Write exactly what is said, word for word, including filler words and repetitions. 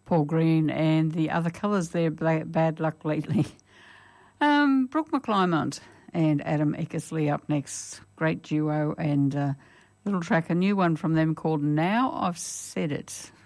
Paul Green and the Other Colours there, Bad Luck Lately. Um, Brooke McClymont and Adam Eckersley up next. Great duo, and uh, little track, a new one from them called Now I've Said It.